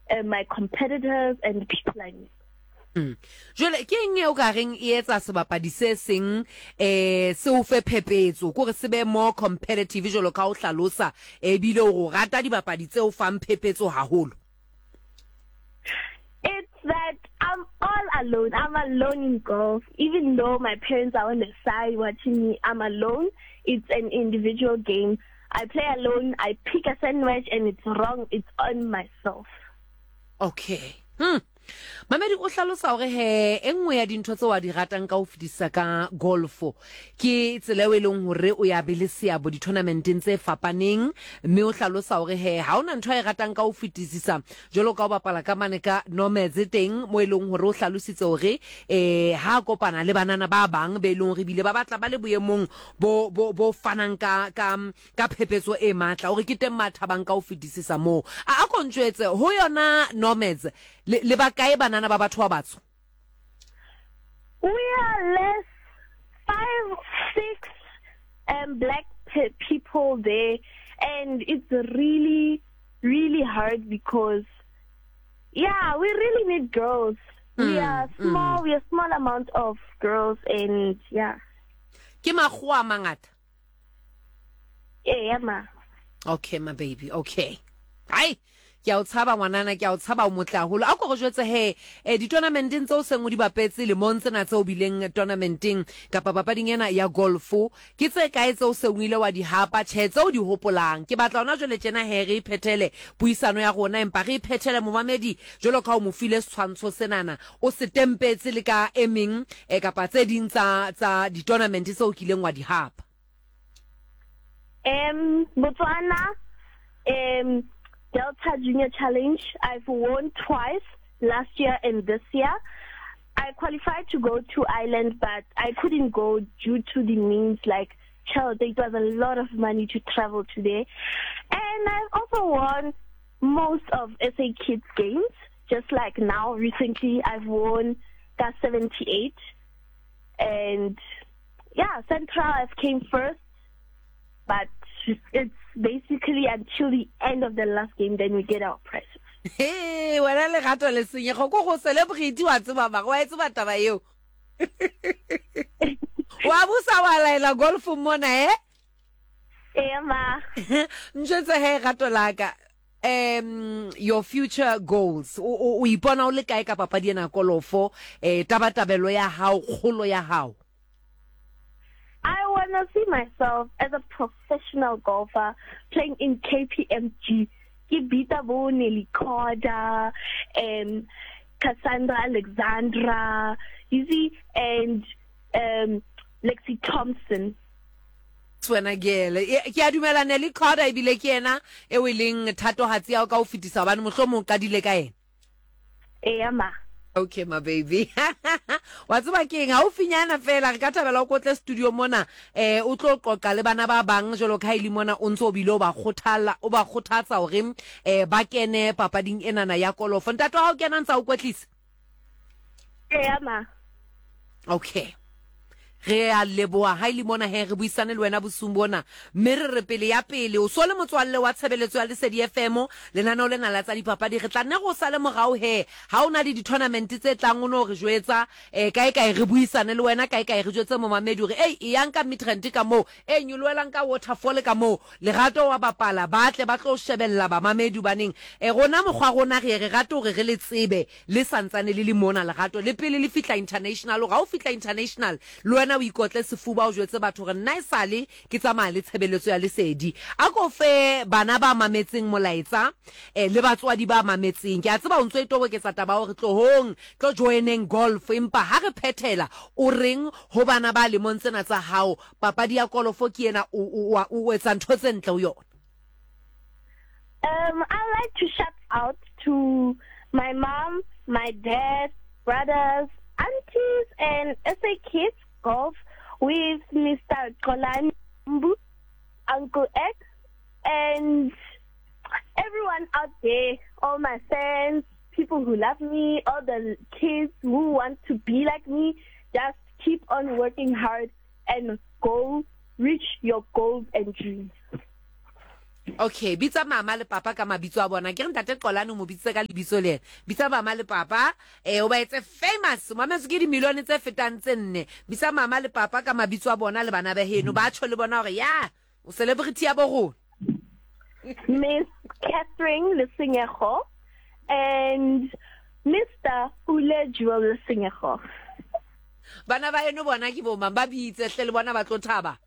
my competitors and people I meet. Jole ke eng o ka reng e etsa sebapadi se seng se o fe phepetso gore se be more competitive jolo ka o hlalosa e bile o rata dibapadi tse o fang phepetso haholo? It's that I'm all alone. I'm alone in golf. Even though my parents are on the side watching me, I'm alone. It's an individual game. I play alone. I pick a sandwich and it's wrong. It's on myself. Okay. Mamedi o hlalosa hore he engwe ya dintho tse wa di ratang ka o fitisa ka golfo ke tsela e leng hore o ya belesea bo di tournamenteng tse fapaneng mme o hlalosa hore he ha ona ntho e ratang ka o fitisisa jolo ka o bapala ka mane ka Nomads teng mo eleng hore o hlalositse hore ha kopana le banana ba bang be leng hore bile ba batla ba le boemong bo fanang ka phepetso e matla hore ke teng mathabang ka o fitisisa mo a kontjwetse ho yona Nomads le ba kae banana ba batho ba batsho? We are less 5, 6 black people there, and it's really, really hard because, yeah, we really need girls. We are small. We are small amount of girls, and yeah. Ke makgowa mangata? Yeah, ma. Okay, my baby. Okay. Ai. Ke a o tshaba ngwanana ke a o tshaba o motle haholo a go jwetse he di tournamenteng tse o seng o di bapetse le montsena tse o bileng tournamenteng kapa papading ena ya golf ke tse kae tse o se ngile wa di hapa tshetse o di hopolang ke batla ona jwale tjena he re iphethele puisano ya rona empa re iphethele momamedi jolo ka o mo file tshwantsho senana o se tempetse le ka emeng kapa tse ding tsa di tournament tse o kileng wa di hapa. Botswana Delta Junior Challenge, I've won twice, last year and this year. I qualified to go to Ireland, but I couldn't go due to the means, like, child, it was a lot of money to travel today. And I've also won most of SA Kids games, just like now, recently, I've won the 78. And, yeah, Central, I've came first, but it's basically until the end of the last game, then we get our prizes. Hey, wena le gato le senyego go celebrity wa tseba ba wa tseba taba eo. Wa busa wa laela golf mona Ma. Ntse he gato laka your future goals o ipona o le kae ka papadi ena golofo tabatabelo ya hao kholo ya hao? I want to see myself as a professional golfer playing in KPMG. Kibita Nelly Corda, Cassandra Alexandra, you see, and Lexi Thompson. Swena gele ke a dumela Nelly Corda e bile ke ena e willing thato hatsi ya ka o fitisa bana mohlomong ka dile ka ena. Ma. Okay, my baby. Wa tseba ke eng ha o finyana fela re ka thabela o kotle studio mona o tlo qoqa le bana ba bang jolo ka ile mona o ntso bile o ba kgothatsa hore ba kene papading enana ya golofo ntato ha o kena ntsa o kwetlisa? Ma. Okay. Re a leboa ha ile mona he re buisane le wena bosumbona mme re pele ya pele o sole motswalle wa tshebeletso ya Lesedi FM le nana le nala tsa dipapadi re tla nne go sale mogao he ha ona le di tournament tse tlang o no re jwetsa kae re buisane le wena kae re jwetse mo mamedi hore e yang ka midrand ka mo nyulwelang ka waterfall ka mo le gato wa bapala batle ba tlo shebella ba mamedi baneng rona mogwa rona re gato re le tsebe le santsane le mona le gato le pele le fitla international o ga o fitla international le wena o ikotle sefuba o jwetse batho re nna isale ke tsamaya le tshebeletso ya Lesedi a go fe bana ba mametseng molaetsa le batswadi ba mametseng ke a tseba o ntse itobo ke tsa taba o re tlo joineng golf empa ha re phethela o reng ho bana ba le montsena tsa hao papadi ya golofo ke ena o etsa ntho tse ntle o yona? I like to shout out to my mom, my dad, brothers, aunties, and SA Kids Golf with Mr. Kolani, Uncle X, and everyone out there, all my fans, people who love me, all the kids who want to be like me. Just keep on working hard and go reach your goals and dreams. Okay, bitsa mama le papa ka mabitso a bona. Ke re ntate Qolane mo bitse ka lebitso le. Bitsa mama le papa, o ba etse famous. Mama se ke di million tse fetang tse 4. Bitsa mama le papa ka mabitso a bona le bana ba heno. Ba tšho le bona hore ya, o celebrity ya bo rona. Miss Catherine Lesenyego and Mr. Ule Jewel Lesenyego. Bana ba heno bona ke bo mang ba bitse hle le bona ba tlo thaba.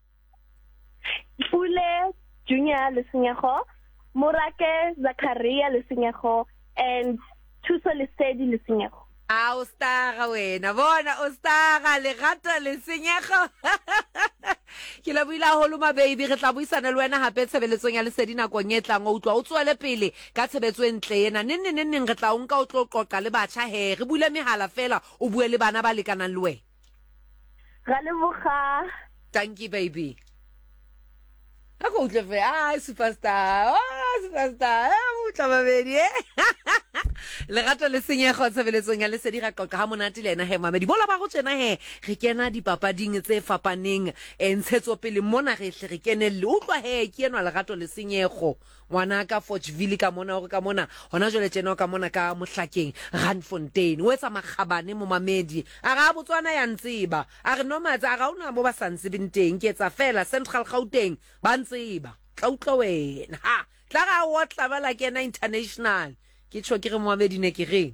Ule Junior Lesenyego, Morake Zakaria Lesenyego, and Thuso Lesedi Lesenyego. O stara wena, bona o stara Lerato Lesenyego. Ke la buila holo ma baby, re tla buisana le wena hape tshebeletsong ya Lesedi nakong e tlang o utlwa o tswele pele ka tshebetso e ntle ena. Neng re tla o nka o tlo qoqa le batjha he, re bule mehala fela o bue le bana ba lekanang le wena. Ga leboga. Thank you baby. Ako utlwe fe, superstar, superstar, utla babedi, Lerato Lesenyego tshebeletsong ya Lesedi ra qoqa ha monate le ena he mamedi. Bola ba go tsena he, re kena dipapading tse fapaneng, ntshetso pele mona re hle re kenelle. Utlwa he ke enwa Lerato Lesenyego, ngwana ka Forgeville ka mona hore ka mona, hona jole tsena ka mona ka Mohlakeng, Randfontein. O etsa makgabane mo mamedi. A ga Botswana ya ntseba, a re no matsa ga una bo ba santse benteng, ke etsa fela Central Gauteng ba ntseba. Tla utlwa wena. Ha, tla ga o tla ba la kena international. Ke tsho ke re Mohamedi ne ke reng.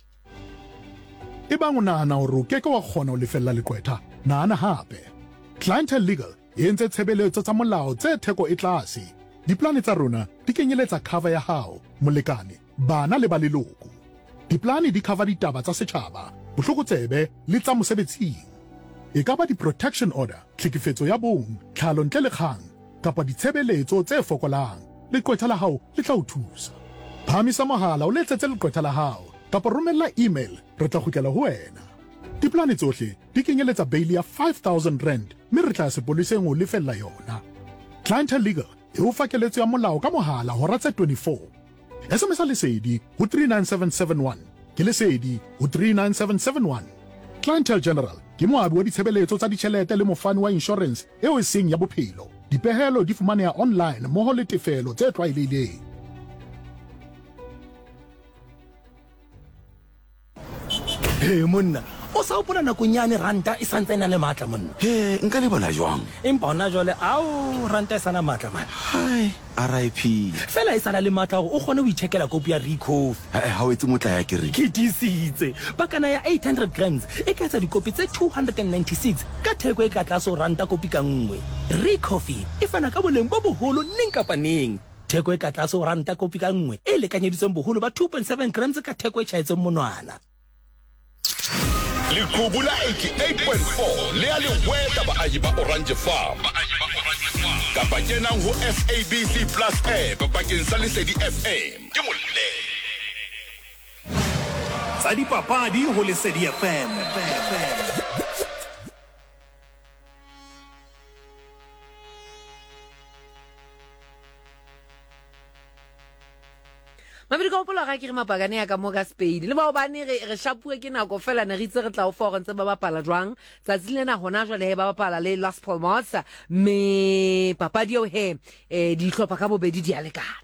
E bang o nahana hore o keke wa kgona ho lefella lekwetha, nahana hape. Clientele Legal e entse tshebeletso tsa molao tse theko e tlase. Diplane tsa rona di kenyeletsa cover ya hao, molekane, bana le ba leloko. Diplane di cover ditaba tsa setjhaba, bohlokotsebe le tsa mosebetsing. E ka ba di-protection order, tlhekefetso ya bong, tlhalo ntle le kgang, kapa ditshebeletso tse fokolang. Lekwetha la hao le tla o thusa. Phamisa mohala o letsetse lekwetha la hao, kapa romella email, re tla kgutlela ho wena. Diplane tsohle di kenyeletsa bail ya 5,000 rand, mme re tla sepoleseng o lefella yona. Clientele Legal e o fa keletso ya molao ka mohala hora tse 24. SMS lesedi ho 39771, ke lesedi ho 39771. Clientele General ke moabi wa ditshebeletso tsa ditjhelete le mofani wa insurance eo e seng ya bophelo. Dipehelo di fumaneha online mmoho le tefelo tse tlwaelehileng. Hey monna, o sa opona nakong yane ranta e santse e na le matla monna. Nka le bona jwang? Empa hona jwale ao ranta e sana matla man. Hai, RIP. Fela e sana le matla hore o kgone ho ichekela kopi ya Recof. Ha o etse motla ya ke re. Ke disitse. Bakana ya 800 grams e ka etsa dikopi tse 296 ka theko e ka tlase ho ranta kopi ka nngwe. Recof e fana ka boleng bo boholo neng kapa neng. Theko e ka tlase ho ranta kopi ka nngwe e lekanyeditsweng boholo ba 2.7 grams ka theko e tjhaetseng monwana. Lekubula 88.4 le a lehweta baahi ba Orange Farm. Kapa kenang ho SABC Plus app bakeng sa Lesedi FM. Ke molle. Tsa dipapadi ho Lesedi FM. Mabedi ka opola ga ke re mapakane ya ka mo ka Spain le ba bane re shapue ke nako fela ne re itse re tla o fa gore ntse ba bapala jwang tsatsi lena hona jwale he ba bapala le Las Palmas me papadi eo he di hlopha ka bobedi di a lekana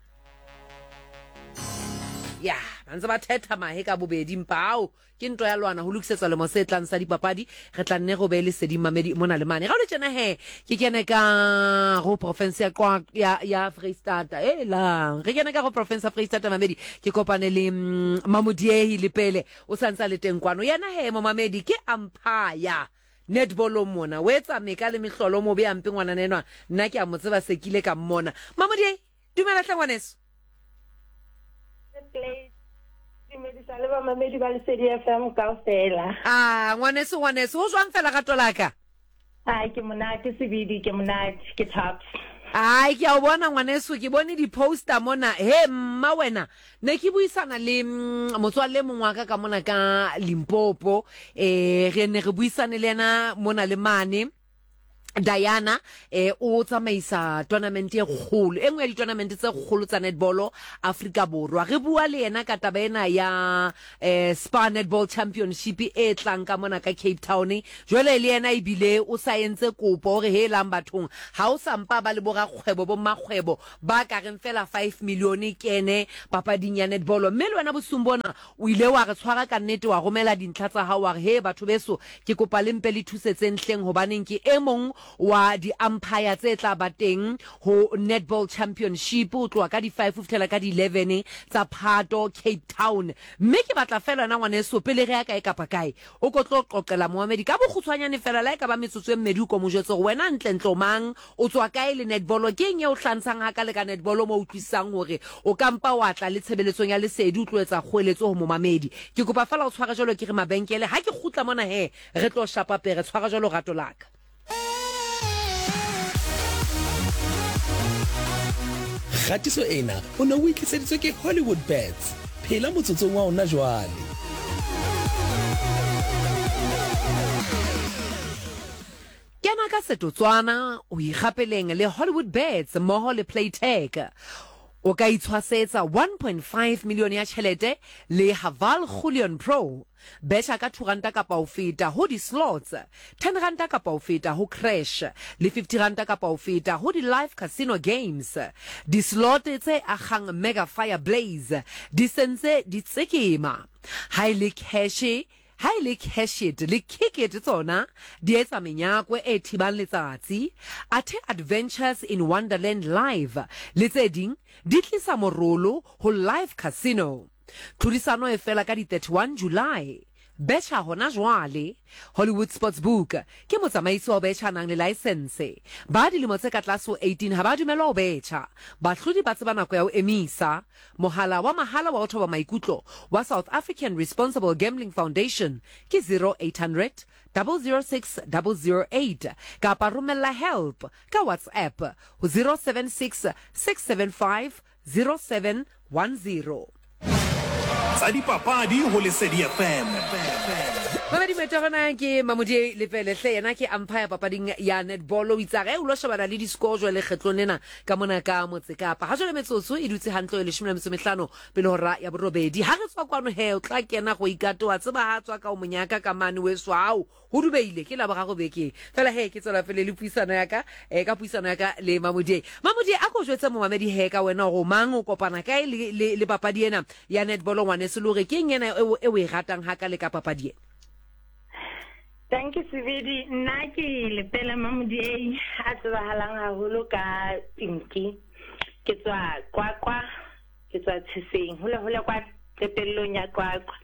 ya ntse ba thetha mahe ka bobedi mpao ke ntwa ya lwana ho lokisetsa le mo se tlang sa dipapadi re tla nne go be le Sedi Mamedi mona le mane ga o le tsena he ke kene ka go province ya Freistata la re kene ka go province ya Freistata Mamedi ke kopane le Mamodiehi le pele o santsa le teng kwano yana he mo Mamedi ke Empire netball mona o etsa meka le mehlolo mo be ampe ngwana nenwa nna ke a mo tseba sekile ka mmona Mamodiehi dumela tlangwaneso Medisale ba Mamedi ba Lesedi FM kaofela. Ngwaneso ho jwang fela ka tolaka? Ke monate sebidi ke monate ke tops. Ke a bona ngwaneso ke bone di poster mona he mma wena ne ke buisana le motswalle mongwe ka mona ka Limpopo re ne re buisane le yena mona le mane Diana o tsamaisa tournament e kgolo engwe ya di tournament tse kgolo tsa netball Africa Borwa re bua le yena ka tabena ya Spa Netball Championship e tlang ka mona ka Cape Town jwale le yena ibile o saentse kopo re helang bathong ha o sampa ba le borakgwebo bo makgwebo ba ka reng fela 5 million kene papading ya netball mme le wena bosumbona o ile wa re tshwara ka nnete wa romela dintlha tsa hao wa re he batho beso ke kopa le mpe le thusetseng hleng hobaneng ke emong wa di umpire tse tla bateng ho netball championship o tloa ka di 5 ho fihlela ka di 11 tsa Phato Cape Town mme ke batla fela na ngwaneso pele re ya kae kapa kae o go tlo qoqela Mohammed ka bokgutshwanyane fela la ka ba metsotso e mmedi ko mojetse go wena ntle ntlomang o tswa kae le netball ke eng e o hlantshang ha ka le ka netball mo utlisang hore o kampa wa tla le tshebeletsong ya lesedi o tloetsa kgoeletso ho momamedi ke kopa fela o tshwara jalo ke re mabenkele ha ke khutla mona he re tlo shapa pere tshwara jalo rato laka Gatiso ena o ne o itliseditswe ke Hollywood Bets phela motsotsong wa ona jwale Kena ka setotswana o igapeleng le Hollywood Bets moho le Playtech o ka itshwasetsa 1.5 million ya tšhelete le Haval Julian Pro Besha ka 2 ranta kapa o feta ho di slots 10 ranta kapa o feta ho crash le 50 ranta kapa o feta ho di live casino games di slot tse agang Mega Fire Blaze di sense di tsekema highly cash it le kick it tsona di etsa menyakwe e thibang letsatsi athe Adventures in Wonderland live le tse ding di tlisa morolo ho live casino Turisano e fela ka di 31 July Betcha hona jwale Hollywood Sportsbook ke motsamaisi wa betcha nang le license ba dilemo tse ka tlase ho 18 ha ba dumela ho betcha bahlodi ba tseba nako ya ho emisa mohala wa mahala wa ho thoba maikutlo wa South African Responsible Gambling Foundation ke 0800 006 008 kapa romella help ka WhatsApp ho 076 675 0710 Tsa dipapadi ho Lesedi FM. Mamadi metagona ke Mamudi Lepele hle yena ke umpire papading ya netball o itsare o lo shebana le di score jwale kgetlonena ka mona ka motse kapa ha jole metsotso e dutse hantle le 15 pele hora ya borobedi ha re tswa kwano he o tla kena go ikato wa tseba ha tswa ka o monyaka ka mane we swao ho dubeile ke la ba go beke fela he ke tsela pele le puisano ya ka ka puisano ya ka le Mamudi a go jwetsa Mohamedi he ka wena go mang o kopana kae le papadi ena ya netball ngwane se lo re ke ngena e we ratang ha ka le ka papadi Thank you, Sividi. Naki Lepele Mamudi a tsebahalang haholo ka Pinki. Ke tswa Kwakwa, ke tswa Tshiseng. Hole kwa tepellong ya Kwakwa.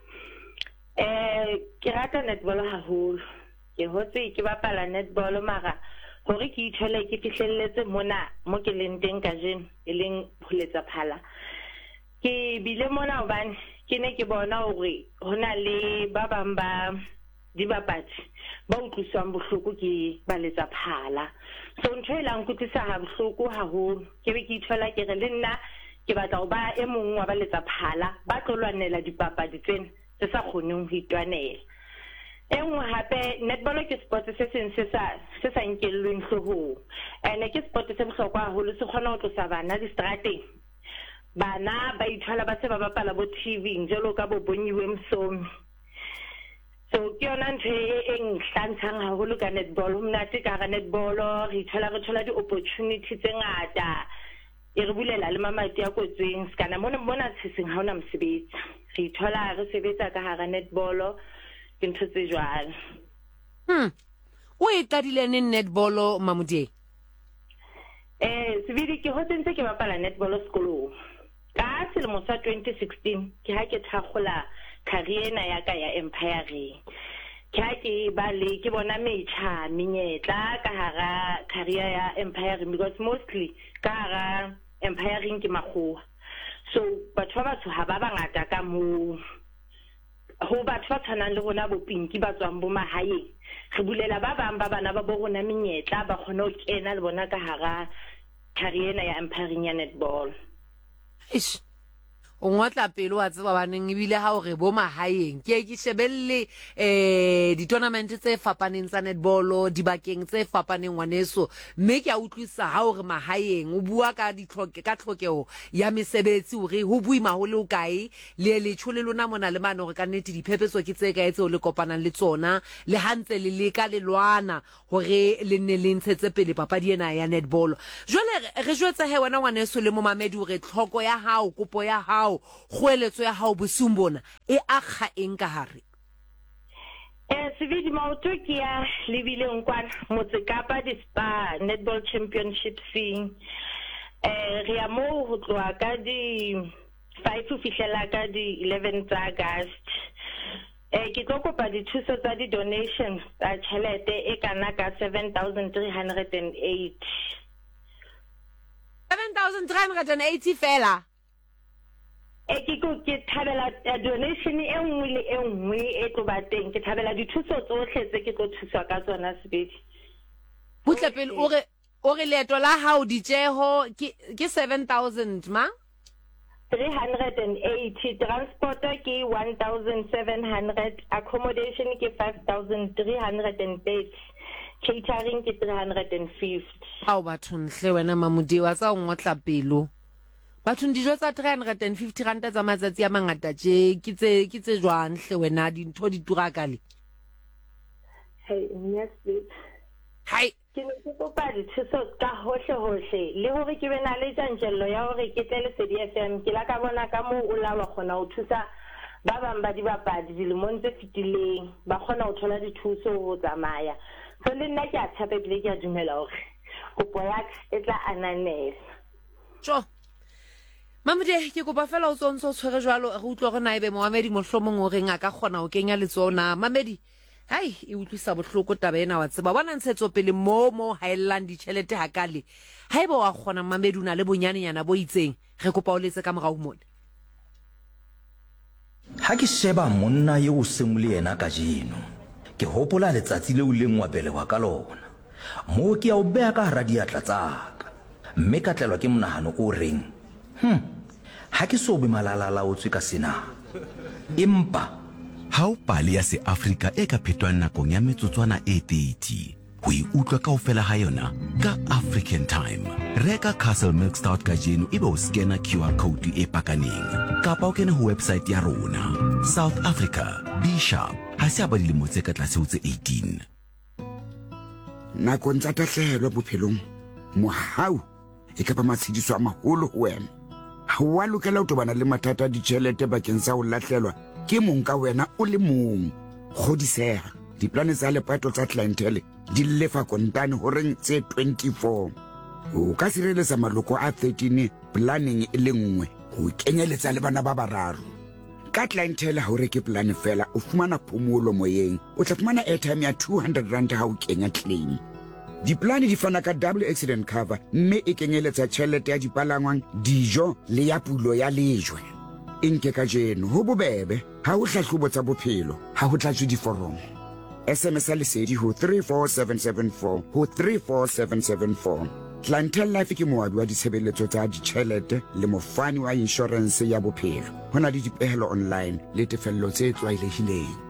Ke rata netball haholo. Ke hotse ke bapala netball mara hore ke ithole ke fihlelletse mona mo ke leng teng ka jeno e leng Phuletsa Phala. Ke bile mona hobane ke ne ke bona hore hona le ba bang ba dibapadi ba utlwisang bohloko ke Baletsa Phala so ntho e lang kutlisa ha bohloko haholo ke be ke ithola ke re le nna ke batla ho ba e mong wa Baletsa Phala ba tlolwanela dipapadi tsena tse sa kgoneng ho itwanela engwe hape netball ke sport se seng se sa nkellweng hlohong ene ke sport se bohlokwa haholo se kgona ho tlosa bana distrateng bana ba ithola ba se ba bapala bo TV jalo ka bo bonyiwe msomi So ke yona ntho e nhlantshang haholo ka netball mnate ka netball re thola di opportunity tse ngata e re bulela le mamati ya kotsweng skana mona Tshiseng ha ona mosebetsi re thola re sebetsa ka hara netball ke ntho tse jwalo o e tadile ne netball Mamudi Sividi ke hotse ke bapala netball sekolong ka selemo sa 2016 ke ha ke thakgola career ya ka ya Empire ke ha ke ba le ke bona metjha menyetla ka hara career ya Empire because mostly ka hara Empire ke makgowa so batho ba batho ha ba bangata ka mo ho batho ba tshwanang le rona bo Pinki ba tswang bo mahaeng re bulela ba bang ba bana ba bo rona menyetla ba kgona ho kena le bona ka hara career ya Empire ya netball Ish o ngotla pele wa tseba baneng ebile ha o re bo mahaeng ke shebelle di tournament tse fapaneng tsa netball dibakeng tse fapaneng ngwaneso mme ke a utlwisa ha o re mahaeng o bua ka tlhokego ya mesebetsi o re ho buima ho le o kae le tshole lona mona le mane hore ka nnete diphephetso ke tse kae tse o le kopanang le tsona le hantse le leka le lwana hore le nne le ntshetse pele papadi ena ya netball jwale re jwetsa he wena ngwaneso le mo mamedi hore tlhoko ya hao kopo ya hao kgoeletso ya hao bosung bona e akga eng ka hare Sevedi maoto ke ya lebileng kwana Motse Kapa di-Spa Netball Championship re ya mo ho tloha ka di 5 ho fihlela ka di 11 tsa August ke tlo kopa dithuso tsa di-donation tsa tjhelete e kana ka 7,308 7,380 fela ke thabela donation e nngwe le e nngwe e tlo ba teng ke thabela dithuso tsohle tse ke tlo thuswa ka tsona Sebedi butle pele o re leeto la hao ditjeho ke 7,000 ma 380 transport ke 1,700 accommodation ke 5,330 catering ke 350 ao bathonhle wena mamodi wa tsa ngotla pelo bathong dijo tsa 350 ranta tsa matsatsi a mangata tje ke tse jwang hle wena dintho di tura ka le hey yes hai ke ne ke kopa dithuso ka hohle le hore ke be na le tjantjello ya hore ke tle le Lesedi FM ke la ka bona ka mo o la wa khona ho thusa ba bang ba dibapadi dilemong tse fitileng ba khona ho thola dithuso ho tsamaya so le nna ke a tshepebile ke a dumela hore kopo ya e tla ananela Mamudi ke kopa fela o tsontsho tshwere jwalo re utlwa re naebe Mohamedi mohlomong o reng a ka kgona ho kenya letsona Mamedi hai e utlwisa bohloko taba ena wa tseba bona ntshetso pele mo haelang ditjhelete hakale haeba wa kgona Mamedi una le bonyanenyana bo itseng re kopa o letse ka morao mona ha ke sheba monna yo o seng le yena ka jeno ke hopola letsatsi le o leng wa belewa ka lona mo ke a o bea ka hara diatla tsaka mme ka tlelwa ke monahano o reng ha ke so be malalala o tswe ka sena empa ha o pale ya se-Afrika e ka phetwang nakong ya metsotswana e 30 ho e utlwa kaofela ha yona ka African Time reka Castle Milk Stout ka jeno ebe o scanner QR code e pakaneng kapa o kene ho website ya rona South Africa be sharp ha se a ba dilemo tse ka tlase ho tse 18 nakong tsa tahlehelo bophelong mohau e ka ba matshidiso a maholo ho wena ha wa lokela ho tobana le mathata a ditjhelete bakeng sa ho lahlelwa ke mong ka wena o le mong kgodiseha diplane tsa lepato tsa clientele di lefa kontane horeng tse 24 o ka sireletsa maloko a 13 planning e le nngwe ho kenyeletsa le bana ba bararo ka clientele ha o reke plan fela o fumana phomolo moyeng o tla fumana airtime ya 200 rand ha o kenya claim diplane di fana ka double accident cover mme e kenyeletsa tjhelete ya dipalangwang dijo le ya pulo ya lejwe inke ka jeno ho bobebe ha o hlahlobo tsa bophelo ha ho tlatswe diforomo SMS Lesedi ho 34774 ho 34774 Clientele Life ke moabi wa ditshebeletso tsa ditjhelete le mofani wa insurance ya bophelo hona le dipehelo online le tefello tse tlwaelehileng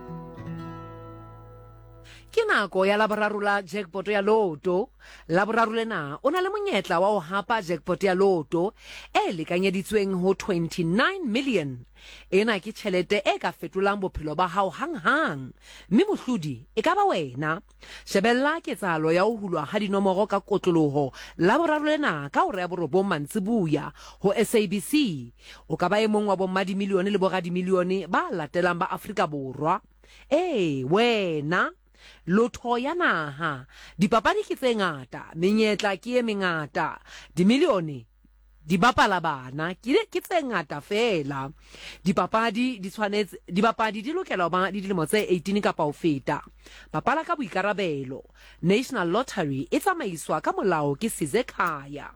ke nako ya laboraro la jackpot ya loto laboraro lena o na le monyetla wa ho hapa jackpot ya loto e lekanyeditsweng ho 29 million ena ke tjhelete e ka fetolang bophelo ba hao hang mme mohlodi e ka ba wena shebella ketsalo ya ho hulwa ha dinomoro ka kotloloho laboraro lena ka hora ya borobong mantsibuya ho SABC o ka ba e mong wa bomma di milione le bora di milione ba latelang ba Afrika Borwa wena lotho ya naha dipapadi ke tse ngata menyetla ke e mengata dimilione di bapala bana ke tse ngata fela dipapadi di lokela ho ba di dilemo tse 18 kapa ho feta bapala ka boikarabelo National Lottery e tsamaiswa ka molao ke Sizekhaya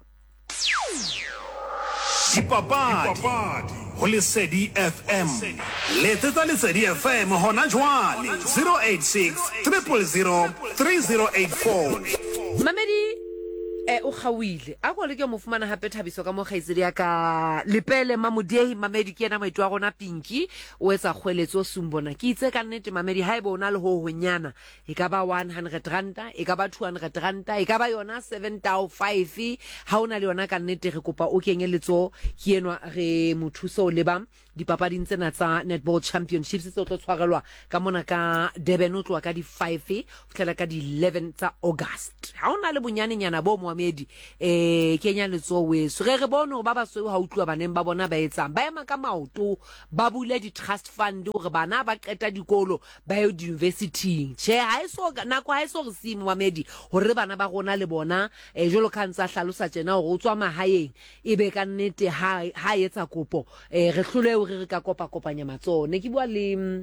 Dipapadi ho Lesedi FM letsetsa Lesedi FM hona jwale 086 000 3084 Mamedi o gawile a go le ke mo fumana hape Thabiso ka mo gaitsedi ya ka lepele Mamodiei Mamedi ke ena maitwa gona Pinki o etsa kgweletso Sumbona ke itse ka nnete Mamedi ha eba ona le ho honyana e ka ba 100 ranta e ka ba 200 ranta e ka ba yona 7,500 ha ona le yona ka nnete re kopa o kenyeletso ke enwa re mothuso le ba dipapading tsena tsa Netball Championships tse tlo tshwarelwa ka mona ka Durban o tloa ka di 5 fihlela ka di 11 tsa August ha ona le bonyane nyana bo Mohamedi kenya letso weso re bone ba ba sweu ha utlwa baneng ba bona ba etsang ba ema ka maoto ba bule di trust fund hore bana ba qeta dikolo ba yo di university che ha iso nako ha iso re si Mohamedi hore bana ba rona le bona jolo kantsa hlalosa tjena hore o tswa mahaeng e be ka nnete ha etsa kopo re hlole re ka kopanya matsone ke bua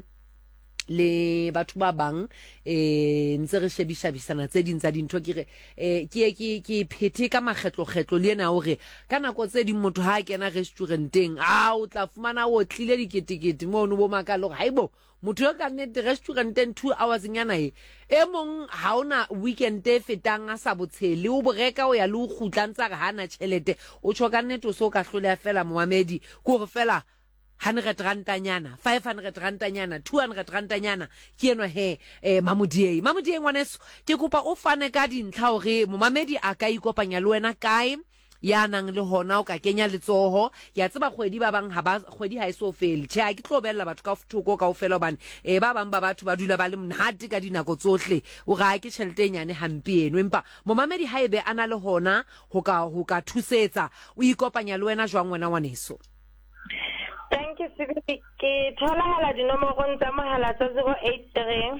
le batho ba bang ntse re shebishabisana tse ding tsa dintho ke ke phete ka makgetlo le ena hore ka nako tse ding motho ha kena restauranteng o tla fumana o tlile diketekete mono bo makalo haibo motho yo ka nnete restauranteng 2 hours nyana e mong ha ona weekend e fetang a sa botshele o boreka o ya le o khutlantsa ga hana tšhelete o tshoka nnete o so ka hlolela fela Mohamedi go re fela 100 ranta nyana 500 ranta nyana 200 ranta nyana ke enwa Mamodiei ngwaneso ke kopa o fane ka dintlha hore Momamedi a ka ikopanya le wena kae ya nang le hona o ka kenya letsoho ya tseba kgwedi ba bang ha ba kgwedi ha iso fele tjhe ha ke tlobella batho ka futhoko ka ofela bana ba bang ba batho ba dula ba le mnhati ka dinako tsohle o ga ke tšhelete nyane hampi eno empa Momamedi ha ebe ana le hona ho ka thusetsa o ikopanya le wena jwang wena ngwaneso. Thank you, Sibiti. Ke thola hala dinomoro tsa mohala tsa 083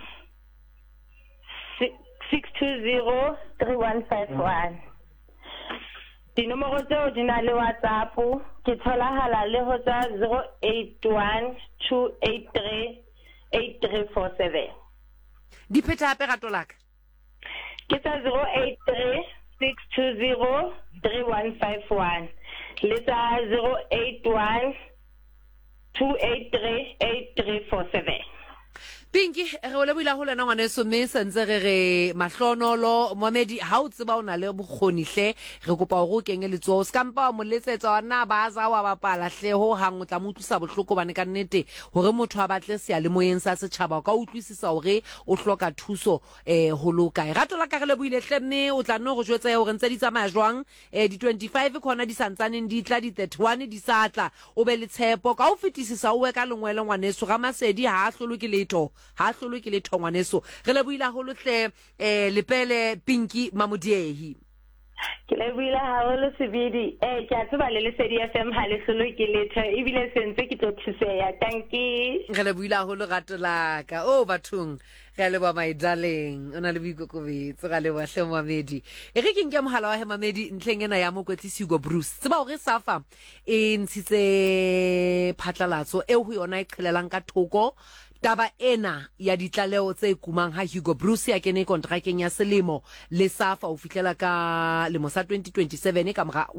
620 3151. Dinomoro tseo di na le WhatsApp ke thola hala le ho tsa 081 283 8347. Di pheta hape rato laka ke tsa 083 620 3151 le tsa 081 2838347. Pinki re o lebohile ho lena ngwaneso mme sentse re mahlonolo Mohamedi ha o tseba o na le bokgoni hle re kopa hore o kenge letsoho skampa mo letsetsa ona ba za wa bapala hle ho hang o tla mo tlusa bohloko bane ka nnete hore motho a batle se le moyeng sa setjhaba ka utlwisisa hore o hloka thuso ho loka rato la ka re lebohile hle mme o tla no go jwetsa hore ntse di tsamaya jwang di 25 khona di santsaneng di tla di 31 di satla o be le tshepo ka o fetisisa o we ka lengwele ngwaneso ga masedi ha hlolo ke letho ngwaneso re lebohile haholo hle lepele Pinki Mamodiei ke lebohile haholo Sibidi ke a tseba le Lesedi FM ha le hlolo ke letho ebile sentse ke tlo thuseya thank you re lebohile haholo rato laka bathong re leboha my darling ona le boikokobetso ga le hle Mohamedi re ke nke mohala wa he Mohamedi ntleng ena ya mokwetlisi Hugo Bruce tseba hore Safa e ntshitse phatlalatso e ho yona e qhelelang ka thoko taba ena ya ditlaleo tse kumang ha Hugo Bruce ya kene kontrakeng ya selemo le Safa o fihlela ka lemo sa 2027 ka mora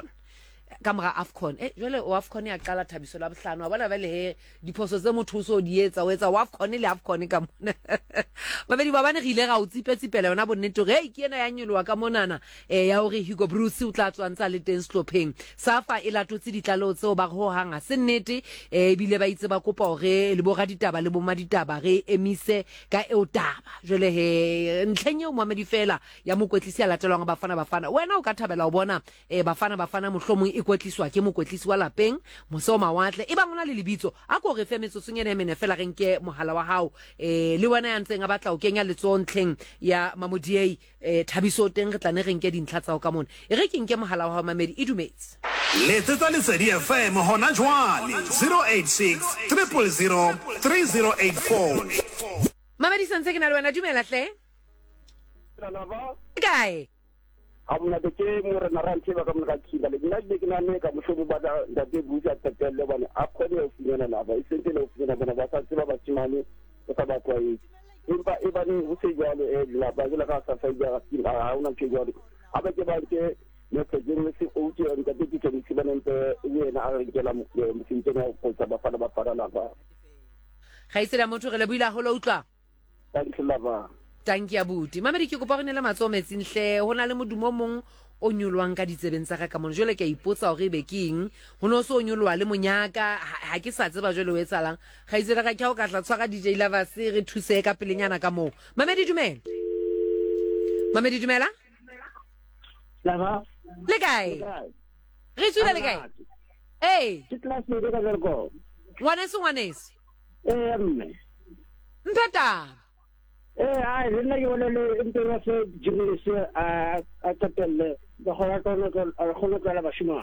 AFCON jwale AFCON ya qala Thabiso la bohlano bona ba le he diphoso tse mothuso di etsa o etsa AFCON le AFCON ka mona babedi ba bane re ile ga o tsipetsipela yona bonnete re ke ena ya nyolowa ka monana ya hore Hugo Bruce o tla tswantsa le teng slopheng Safa e latotse ditlalo tseo ba go hanga se nnete bile ba itse ba kopa hore le bo raditaba le bo maditaba re emise ka eotaba jwale he ntlhenye o Mohamedi fela ya mokwetlisi ya latelwang bafana wena o ka thabela o bona bafana mohlomong kwetliswa ke mokwetlisi wa lapeng moso mawatle e bangona le lebitso a ko re femetso tsengene mene fela re nke mohala wa hao le wena ya ntseng a batla o kenya letsontleng ya Mamodiei Thabiso teng re tlane re nke dintlha tsa o ka mona re ke nke mohala wa hao Mamedi e dumetse letsetsa Lesedi FM hona jwale 086 000 3084 Mamedi sentse ke na le wena dumela hle kae amna de ke mo re na rantse ba ka mo ka tshila le nna ke na ne ka mo shobo ba da de buja tetele bana a khone o finyana la ba isente le o finyana bana ba sa tseba ba tshimane o ka ba kwa e empa e ba ne o se jalo la ba la ka sa fa ja ka ha una ke jalo aba ke ba ke ne ke jeng se o ti an ka te ke ni sibanente ye na a re ke la mo sinte na ko sa ba fana la ba ga isela motho re le buila ho lo utlwa thank you lava Tanki abuti Mamedi ke kopa re ne le matso metsing hle hona le modumo mong o nyolwang ka ditsebeng tsa ga ka mona jole ke ipotsa gore be ke eng go no se o nyolwa le monyaka ha ke sa tseba jole o etsalang ga itsela ga ke o ka tla tshwara DJ Lovers re thuse ka pelenyana ka mo Mamedi dumela Lava le kae re tswile le kae ke class le ka go ngwaneso mme mpeta ai le nna ke bona le ntse ba se jimese a tatelle ba go ya go tsala ba shima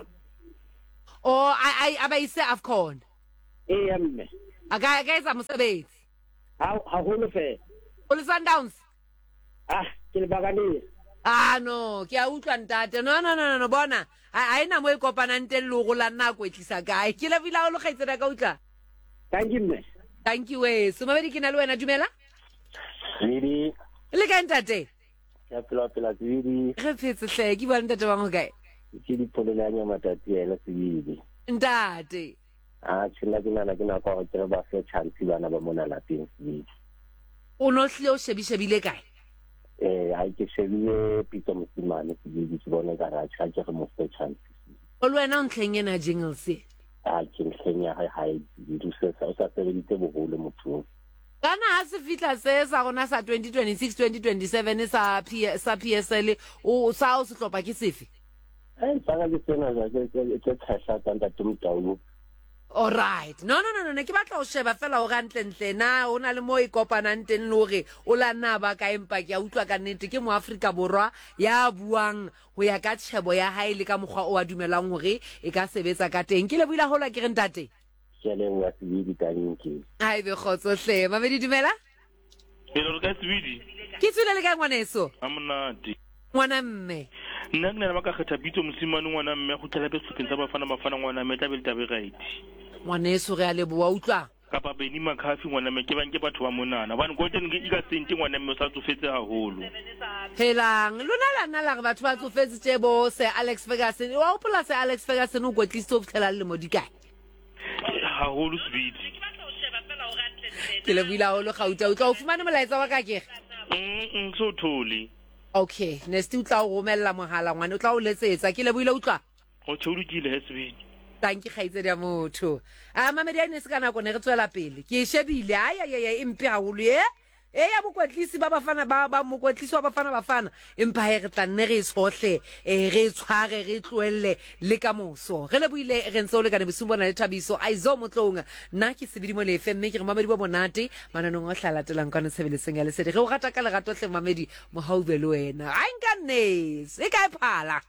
aba ise afcon mme aga etsa mosebetsi ha go le fe o le Sundowns ke le bagane no ke a utlwa ntate no bona a ena mo e kopanang teng le go la nna go etlisa kae ke le bila o lo gaitsela ka utla thank you so Mamedi ke na le wena dumela Sidi le ka ntate ya pela Sidi re phetse hle ke bona ntate wa go kae ke di polelanya matati ya la Sidi ntate tshela ke nana ke na go tsela ba fe chance bana ba mona la teng Sidi o no hle o shebile kae ai ke shebile Pito Mosimane Sidi ke bona ka ra tshaka ke mo fe chance o le wena o ntlheng ena jingles ke ntlheng ya hae di se sa sebeditse bogolo motho kana ha se fitla se sa gona sa 2026 2027 sa PSL o sa o se hlopa ke sefe tsaka ke tsena ke tshasa tanta tumtaulu all right no ke batla o sheba fela o gantlentle na o na le mo e kopanang teng le hore o la nna ba ka empa ke a utlwa ka nnete ke mo Afrika Borwa ya buang ho ya ka tshebo ya hae le ka mokgwa o a dumelang hore e ka sebetsa ka teng ke le buila hola ke re ntate wa Sidi tanki ai be khotso hle Mamedi dumela hello ka Sidi ke tswile le ka ngwaneso amonate ngwana mme nna ke nna ba ka kgetha Pito Mosimane ngwana mme go tla be sepheng tsa bafana ngwana mme tla be tabe right ngwaneso re a leboa utlwa kapa Beni Makhafi ngwana mme ke bang ke batho ba monana bana go teng ke ka sente ngwana mme o sa tsofetse haholo helang lona la nna la re batho ba tsofetse tshebo se Alex Ferguson wa o pola se Alex Ferguson o gotlisa o phela le modikae haholo Sidi ke le buila o lo gauta o tla o fumana molaetsa wa ka ke so thole okay next o tla o romella mohala ngwane o tla o letsetsa ke le buila utlwa o tshulukile Sidi thank you khaitse dia motho Mamedi a ne se kana go ne re tswela pele ke shebile ai impi haholo ya bokwatlisi ba bafana ba mokotlisi wa bafana empa re tla nne re sohle re tshware re tloelle le ka moso re le buile re ntse o le ka ne bosumbo na le Thabiso aizo motlong nna ke sebedi mo le FM ke re Mamedi ba monate mananong o hlalatelang ka ntshebeletseng ya lesedi re o rata ka lerato hle Mamedi mo haube le wena a nka nnes e ka phala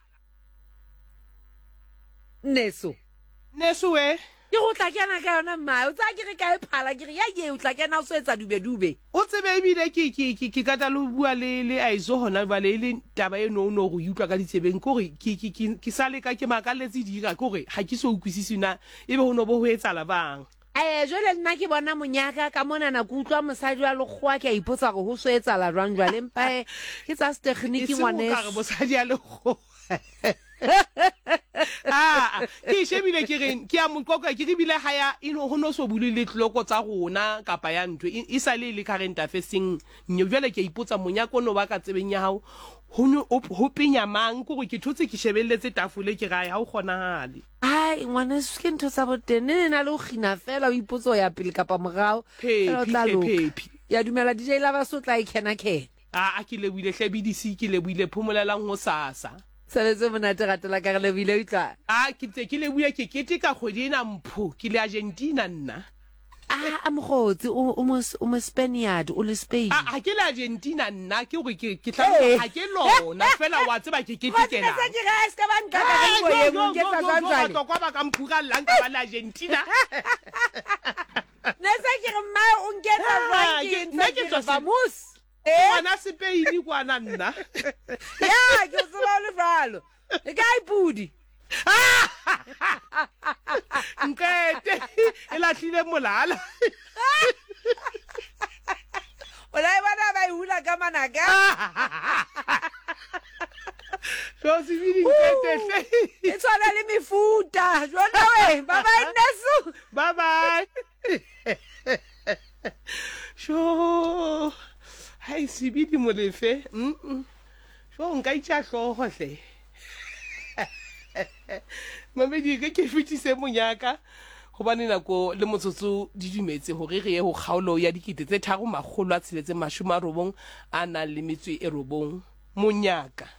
neso we ke go tla kena ka yona mma o tsa ke re ka e phala ke re ya ye o tla kena o so etsa dube o tsebe ebile ke ka tla lo bua le aizo hona ba le taba e no go utlwa ka ditsebeng gore ke sa le ka ke makaletse dira gore ha ke so ukwisisi na ebe ho no bo ho etsala bang jole nna ke bona monyaka ka mona na go utlwa mosadi wa lekgowa ke a ipotsa go so etsala jwang jwale empa ke tsa tekniki ngwane ka mosadi ya lekgowa ke shebile ke reng ke a mokoka ke bile ha ya ino ho no so bule le tloko tsa rona kapa ya ntwe e sa le current affairsing nyo jwale ke ipotsa monyako no ba ka tsebeng ya hao ho penya mang go ke thotse ke shebelletse tafole ke ga ya ho kgonahale ai ngwana se ke ntho tsa botene na le go gina fela o ipotsa ya pele kapa morao ya dumela DJ Lovers o tla ikena a ke le buile hlebidisi ke le buile phomolelang ho sasa Saletse monate ratela ka re le bile utla ke le buya ke keteka kgwedi ena mpho ke le Argentina nna amgotsi o mo Spaniard o le Spain ke le Argentina nna ke gore ke tla ha ke lona fela wa tseba ke ketekela ke ga ska ban ka ka go ye mo ke tsa tswale go kwa ba ka mphuga langa ba la Argentina nese ke re mma o nketsa ranki nna ke tswa famous Wana Spain kwana nna ya ke tsela le valo e ka ipudi nkete e lahlile molala ola e bana ba ihula ka manaka so sibidi nkete e tswana le mefuta jona we bye bye Nesu bye bye sho hai sibidi molefe sho nka itša hlogo hle Mamedi ke fetise monyaka gobane nako le motsotso di dumetse gore re ye go kgaolo ya dikete tse 3,690 a nang le metswe e 9 monyaka.